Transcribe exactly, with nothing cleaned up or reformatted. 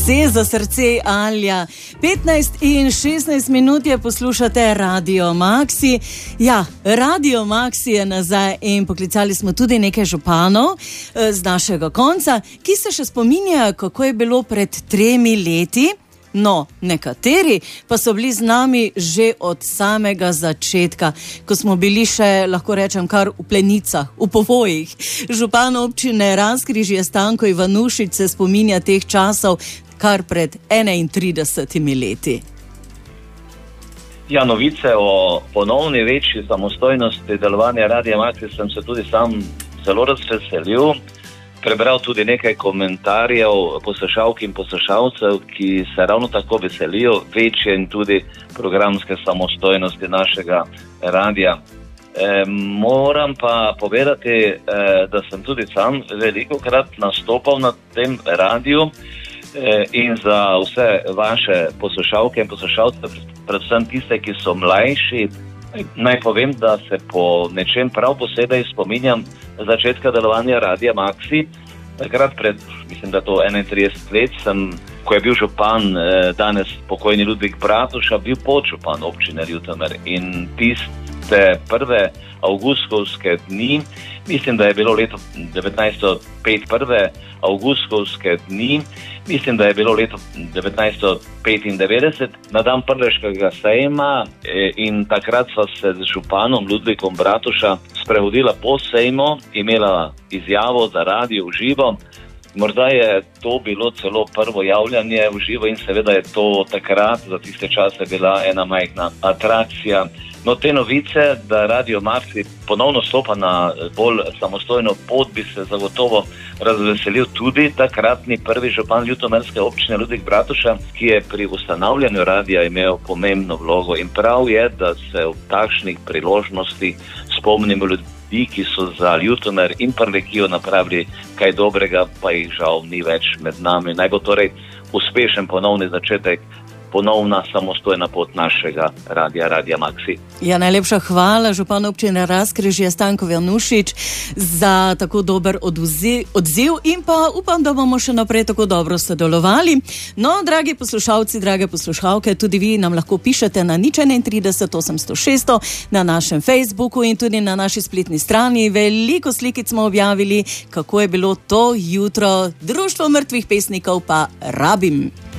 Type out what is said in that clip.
Vse za srce, Alja. petnajst in šestnajst minut je, poslušate Radio Maxi. Ja, Radio Maxi je nazaj in poklicali smo tudi nekaj županov z našega konca, ki se še spominjajo, kako je bilo pred tremi leti. No, nekateri pa so bili z nami že od samega začetka, ko smo bili še, lahko rečem, kar v plenicah, v povojih. Župan občine Razkrižje Stanko Ivanušič se spominja teh časov kar pred enaintridesetimi leti. Ja, novice o ponovni večji samostojnosti delovanja Radia Maxi sem se tudi sam zelo razveselil. Prebral tudi nekaj komentarjev poslušalk in poslušalcev, ki se ravno tako veselijo večje in tudi programske samostojnosti našega radia. E, moram pa povedati, e, da sem tudi sam velikokrat nastopal na tem radiju e, in za vse vaše poslušalke in poslušalce, predvsem tiste, ki so mlajši, naj povem, da se po nečem prav posebej spominjam začetka delovanja Radia Maxi. Takrat pred, mislim, da to enaintrideset let, sem, ko je bil župan, danes pokojni Ludvik Bratuša, bil podžupan občine Ljutomer. In tiste prve avgustovske dni, mislim, da je bilo leto devetnajststo pet, prve avgustovske dni, mislim, da je bilo leto devetnajststo petindevetdeset, na dan Prleškega sejma, in takrat sva se z županom Ludvikom Bratuša sprehodila po sejmu, imela izjavo za radio v živo. Morda je to bilo celo prvo javljanje v živo in seveda je to takrat za tiste čase bila ena majhna atrakcija. No, te novice, da Radio Maxi ponovno stopa na bolj samostojno pot, bi se zagotovo razveselil tudi takratni prvi župan ljutomerske občine Ludvik Bratuša, ki je pri ustanavljanju radia imel pomembno vlogo. In prav je, da se v takšnih priložnostih spomnimo ljudi, ki so za Ljutomer in Prlekijo napravili kaj dobrega, pa jih žal ni več med nami. Naj bo torej uspešen ponovni začetek, ponovna samostojna pot našega radia, Radia Maxi. Ja, najlepša hvala župan občine Razkrižje Stanko Ivanušič za tako dober odziv in pa upam, da bomo še naprej tako dobro sodelovali. No, dragi poslušalci, drage poslušalke, tudi vi nam lahko pišete na nič enaintrideset osemsto šeststo na našem Facebooku in tudi na naši spletni strani. Veliko slikic smo objavili, kako je bilo to jutro. Društvo mrtvih pesnikov pa rabim.